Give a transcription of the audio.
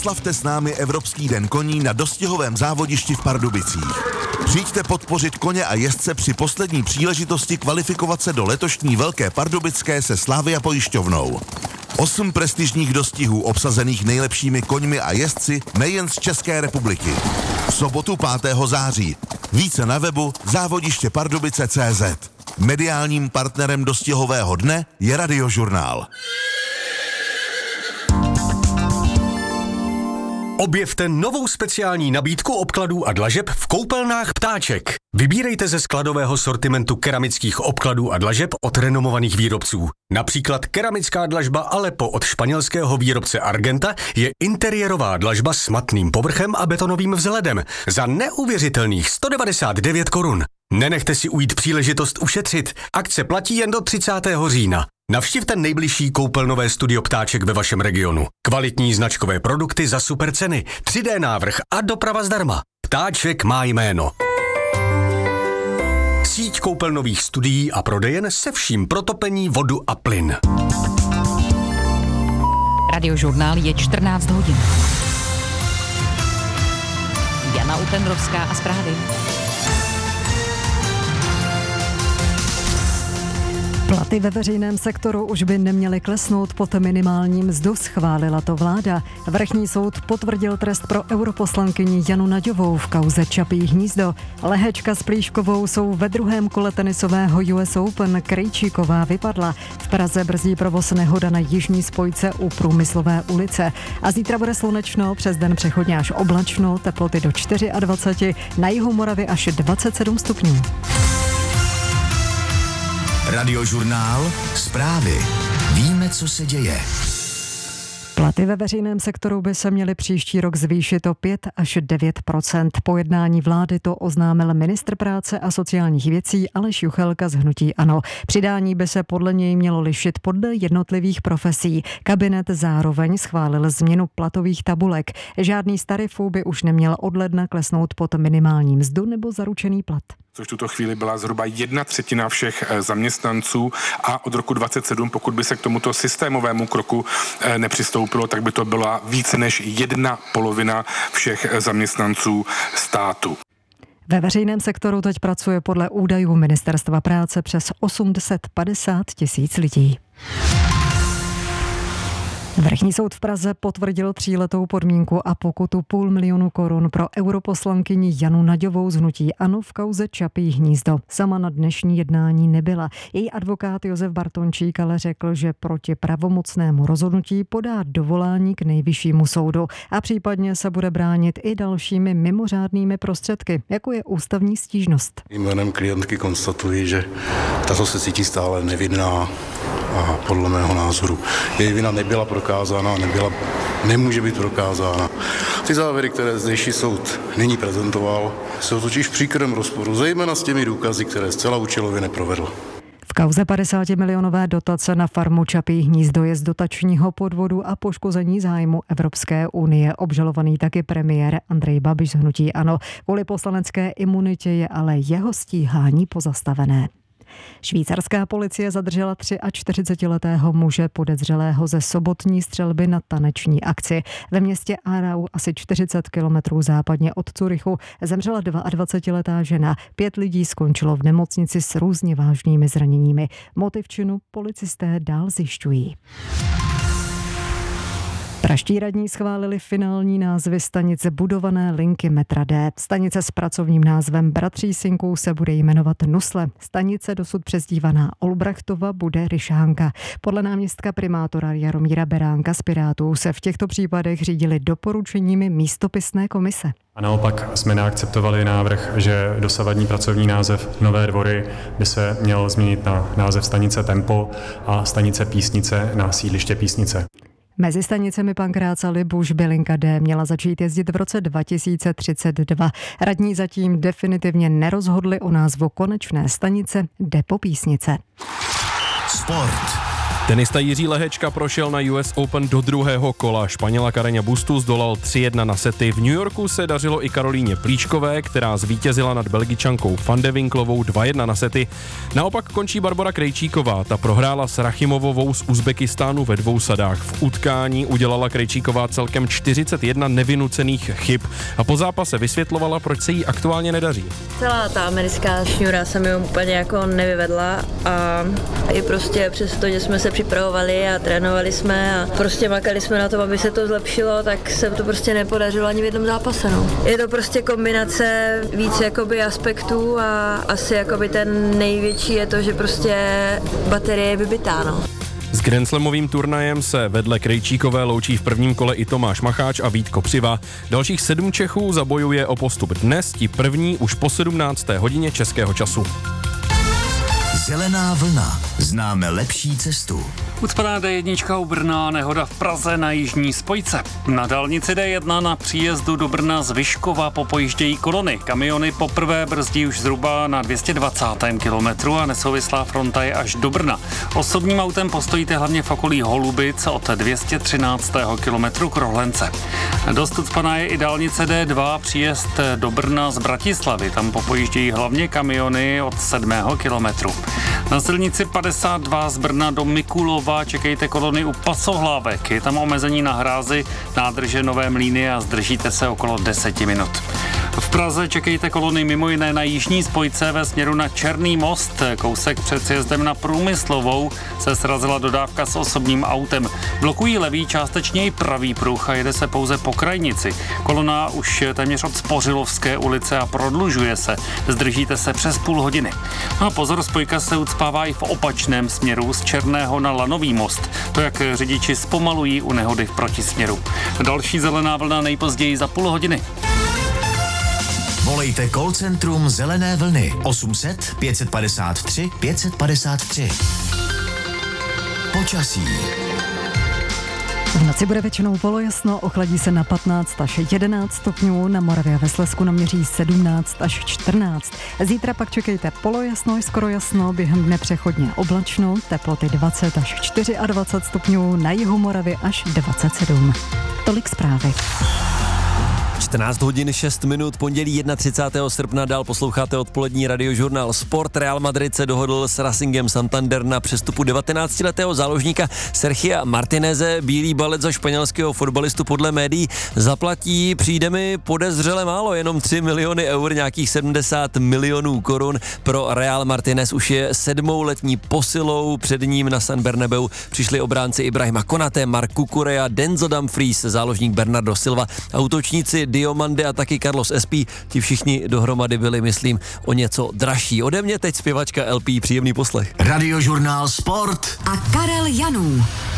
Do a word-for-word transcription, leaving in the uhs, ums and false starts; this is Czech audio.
Oslavte s námi Evropský den koní na dostihovém závodišti v Pardubicích. Přijďte podpořit koně a jezdce při poslední příležitosti kvalifikovat se do letošní Velké Pardubické se Slavia pojišťovnou. Osm prestižních dostihů obsazených nejlepšími koňmi a jezdci nejen z České republiky. V sobotu pátého září. Více na webu závodiště pardubice tečka cé zet. Mediálním partnerem dostihového dne je Radiožurnál. Objevte novou speciální nabídku obkladů a dlažeb v koupelnách Ptáček. Vybírejte ze skladového sortimentu keramických obkladů a dlažeb od renomovaných výrobců. Například keramická dlažba Aleppo od španělského výrobce Argenta je interiérová dlažba s matným povrchem a betonovým vzhledem za neuvěřitelných sto devadesát devět korun. Nenechte si ujít příležitost ušetřit. Akce platí jen do třicátého října. Navštivte nejbližší koupelnové studio Ptáček ve vašem regionu. Kvalitní značkové produkty za super ceny, tři dé návrh a doprava zdarma. Ptáček má jméno. Síť koupelnových studií a prodejen se vším pro topení, vodu a plyn. Radiožurnál je čtrnáct hodin. Jana Utendrovská a zprávy. Platy ve veřejném sektoru už by neměly klesnout pod minimální mzdu, schválila to vláda. Vrchní soud potvrdil trest pro europoslankyni Janu Naďovou v kauze Čapí hnízdo. Lehečka s Plíškovou jsou ve druhém kole tenisového U S Open. Krejčíková vypadla. V Praze brzdí provoz nehoda na jižní spojce u Průmyslové ulice. A zítra bude slunečno, přes den přechodně až oblačno, teploty do dvacet čtyři, na jihu Moravy až dvacet sedm stupňů. Radiožurnál, zprávy. Víme, co se děje. Platy ve veřejném sektoru by se měly příští rok zvýšit o pět až devět procent. Po jednání vlády to oznámil ministr práce a sociálních věcí Aleš Juchelka z hnutí ANO. Přidání by se podle něj mělo lišit podle jednotlivých profesí. Kabinet zároveň schválil změnu platových tabulek. Žádný z tarifů by už neměl od ledna klesnout pod minimální mzdu nebo zaručený plat. Což v tuto chvíli byla zhruba jedna třetina všech zaměstnanců a od roku dvacet sedm, pokud by se k tomuto systémovému kroku nepřistoupilo, tak by to byla více než jedna polovina všech zaměstnanců státu. Ve veřejném sektoru teď pracuje podle údajů Ministerstva práce přes osm set padesát tisíc lidí. Vrchní soud v Praze potvrdil tříletou podmínku a pokutu půl milionu korun pro europoslankyni Janu Naďovou z hnutí ANO v kauze Čapí hnízdo. Sama na dnešní jednání nebyla. Její advokát Josef Bartončík ale řekl, že proti pravomocnému rozhodnutí podá dovolání k nejvyššímu soudu a případně se bude bránit i dalšími mimořádnými prostředky, jako je ústavní stížnost. Jménem klientky konstatuji, že tato se cítí stále nevinná a podle mého názoru její vina nebyla prokázána, nebyla, nemůže být prokázána. Ty závěry, které zdejší soud nyní prezentoval, jsou totiž v příkrém rozporu, zejména s těmi důkazy, které zcela účelově neprovedl. V kauze padesátimilionové dotace na farmu Čapí hnízdo je z dotačního podvodu a poškození zájmu Evropské unie obžalovaný taky premiér Andrej Babiš z hnutí ANO. Kvůli poslanecké imunitě je ale jeho stíhání pozastavené. Švýcarská policie zadržela čtyřicetiletého muže podezřelého ze sobotní střelby na taneční akci. Ve městě Aarau, asi čtyřicet kilometrů západně od Curychu, zemřela dvacetiletá žena. Pět lidí skončilo v nemocnici s různě vážnými zraněními. Motiv činu policisté dál zjišťují. Praští radní schválili finální názvy stanice budované linky metra D. Stanice s pracovním názvem Bratří Synků se bude jmenovat Nusle. Stanice dosud přezdívaná Olbrachtova bude Ryšánka. Podle náměstka primátora Jaromíra Beránka z Pirátů se v těchto případech řídili doporučeními místopisné komise. A naopak jsme neakceptovali návrh, že dosavadní pracovní název Nové Dvory by se měl změnit na název stanice Tempo a stanice Písnice na sídliště Písnice. Mezi stanicemi Pankrác a Libuš by linka D měla začít jezdit v roce dva tisíce třicet dva. Radní zatím definitivně nerozhodli o názvu konečné stanice Depo Písnice. Sport. Tenista Jiří Lehečka prošel na U S Open do druhého kola. Španěla Carreña Bustu zdolal tři jedna na sety. V New Yorku se dařilo i Karolíně Plíškové, která zvítězila nad Belgičankou Van de Winklovou dva jedna na sety. Naopak končí Barbora Krejčíková. Ta prohrála s Rachimovovou z Uzbekistánu ve dvou sadách. V utkání udělala Krejčíková celkem čtyřicet jedna nevynucených chyb a po zápase vysvětlovala, proč se jí aktuálně nedaří. Celá ta americká šňůra se mi úplně jako nevyvedla a i prostě přesto, že jsme se připravovali a trénovali jsme a prostě makali jsme na tom, aby se to zlepšilo, tak se to prostě nepodařilo ani v jednom zápase. No. Je to prostě kombinace víc jakoby aspektů a asi jakoby ten největší je to, že prostě baterie je vybitá. No. S grandslamovým turnajem se vedle Krejčíkové loučí v prvním kole i Tomáš Macháč a Vít Kopřiva. Dalších sedm Čechů zabojuje o postup dnes, ti první už po sedmnácté hodině českého času. Zelená vlna. Známe lepší cestu. Ucpaná D jedna u Brna, nehoda v Praze na jižní spojce. Na dálnici D jedna na příjezdu do Brna z Vyškova popojíždějí kolony. Kamiony poprvé brzdí už zhruba na dvě stě dvacátém kilometru a nesouvislá fronta je až do Brna. Osobním autem postojíte hlavně v okolí Holubic od dvě stě třináctého kilometru k Rohlence. Dost ucpaná je i dálnice D dva, příjezd do Brna z Bratislavy. Tam popojíždějí hlavně kamiony od sedmého kilometru. Na silnici padesát dva z Brna do Mikulova čekejte kolony u Pasohlávek. Je tam omezení na hrázi nádrže Nové Mlýny a zdržíte se okolo deseti minut. V Praze čekejte kolony mimo jiné na jižní spojce ve směru na Černý most. Kousek před sjezdem na Průmyslovou se srazila dodávka s osobním autem. Blokují levý, částečně i pravý pruh a jede se pouze po krajnici. Kolona už téměř od Spořilovské ulice a prodlužuje se. Zdržíte se přes půl hodiny. A pozor, spojka se ucpává i v opačném směru z Černého na Lanový most. To, jak řidiči zpomalují u nehody v protisměru. Další zelená vlna nejpozději za půl hodiny. Volejte call centrum Zelené vlny osm set pět padesát tři pět padesát tři. Počasí. V noci bude většinou polojasno, ochladí se na patnáct až jedenáct stupňů, na Moravě a ve Slezsku naměří sedmnáct až čtrnáct. Zítra pak čekejte polojasno, skoro jasno, během dne přechodně oblačno, teploty dvacet až dvacet čtyři stupňů, na jihu Moravy až dvacet sedm. Tolik zprávy. čtrnáct hodin šest minut, pondělí třicátého prvního srpna, dál posloucháte odpolední radiožurnál Sport. Real Madrid se dohodl s Racingem Santander na přestupu devatenáctiletého záložníka Sergia Martineze. Bílý balec za španělského fotbalistu podle médií zaplatí, přijde mi podezřele málo, jenom tři miliony eur, nějakých sedmdesát milionů korun. Pro Real Martinez už je sedmouletní posilou, před ním na San Bernabeu přišli obránci Ibrahima Konaté, Marc Cucurella, Denzel Dumfries, záložník Bernardo Silva, útočníci Diomande a taky Carlos Espí, ti všichni dohromady byli, myslím, o něco dražší. Ode mě teď zpěvačka L P, příjemný poslech. Radiožurnál Sport a Karel Janů.